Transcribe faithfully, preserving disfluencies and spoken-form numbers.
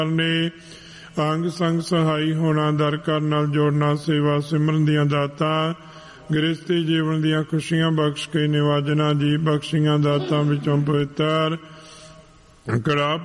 ਨੇ ਅੰਗ ਸੰਗ ਸਹਾਈ ਹੋਣਾ, ਦਰ ਘਰ ਨਾਲ ਜੋੜਨਾ, ਸੇਵਾ ਸਿਮਰਨ ਦੀਆਂ ਦਾਤਾਂ, ਗ੍ਰਸਤੀ ਜੀਵਨ ਦੀਆਂ ਖੁਸ਼ੀਆਂ ਬਖਸ਼ ਕੇ ਨਿਵਾਜਣਾ, ਜੀ ਬਖਸ਼ੀਆਂ ਦਾਤਾਂ ਵਿੱਚੋਂ ਪਵਿੱਤਰ ਕੜਾ